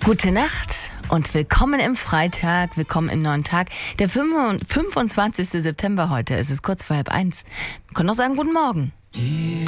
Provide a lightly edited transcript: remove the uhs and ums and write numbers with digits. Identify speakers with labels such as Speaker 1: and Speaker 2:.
Speaker 1: Gute Nacht und willkommen im Freitag, willkommen im neuen Tag. Der 25. September heute, es ist kurz vor 12:30. Man kann auch sagen, guten Morgen.